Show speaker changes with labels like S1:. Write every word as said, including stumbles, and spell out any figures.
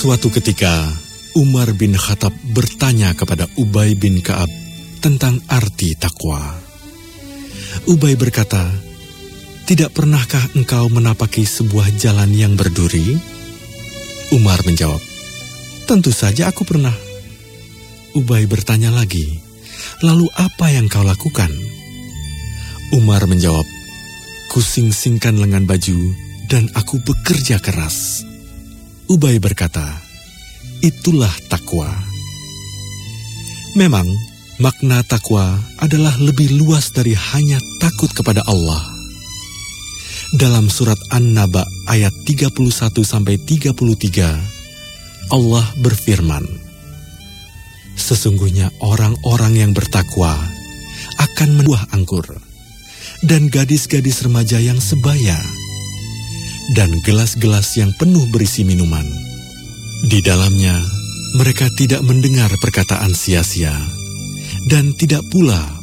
S1: Suatu ketika, Umar bin Khattab bertanya kepada Ubay bin Ka'ab tentang arti takwa. Ubay berkata, "Tidak pernahkah engkau menapaki sebuah jalan yang berduri?" Umar menjawab, "Tentu saja aku pernah." Ubay bertanya lagi, "Lalu apa yang kau lakukan?" Umar menjawab, "Kusing-singkan lengan baju dan aku bekerja keras." Ubay berkata, "Itulah takwa." Memang, makna takwa adalah lebih luas dari hanya takut kepada Allah. Dalam surat An-Naba ayat tiga puluh satu sampai tiga puluh tiga, Allah berfirman, "Sesungguhnya orang-orang yang bertakwa akan menuai anggur, dan gadis-gadis remaja yang sebaya, dan gelas-gelas yang penuh berisi minuman. Di dalamnya mereka tidak mendengar perkataan sia-sia, dan tidak pula